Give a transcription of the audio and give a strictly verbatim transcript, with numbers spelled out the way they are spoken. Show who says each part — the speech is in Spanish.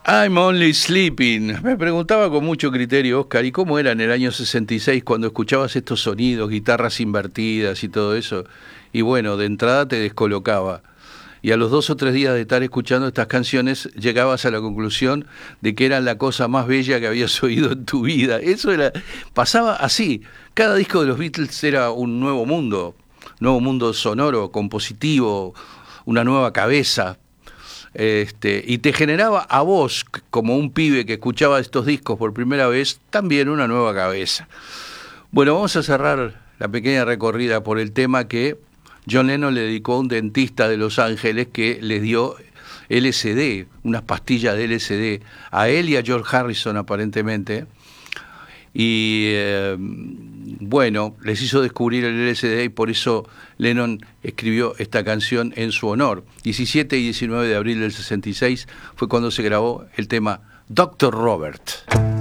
Speaker 1: I'm only sleeping. Me preguntaba con mucho criterio, Oscar, ¿y cómo era en el año sesenta y seis cuando escuchabas estos sonidos, guitarras invertidas y todo eso? Y bueno, de entrada te descolocaba. Y a los dos o tres días de estar escuchando estas canciones, llegabas a la conclusión de que eran la cosa más bella que habías oído en tu vida. Eso era, pasaba así. Cada disco de los Beatles era un nuevo mundo, nuevo mundo sonoro, compositivo, una nueva cabeza. Este, y te generaba a vos, como un pibe que escuchaba estos discos por primera vez, también una nueva cabeza. Bueno, vamos a cerrar la pequeña recorrida por el tema que John Lennon le dedicó a un dentista de Los Ángeles que les dio L S D, unas pastillas de L S D, a él y a George Harrison aparentemente. Y eh, bueno, les hizo descubrir el L S D y por eso Lennon escribió esta canción en su honor. diecisiete y diecinueve de abril del sesenta y seis fue cuando se grabó el tema doctor Robert.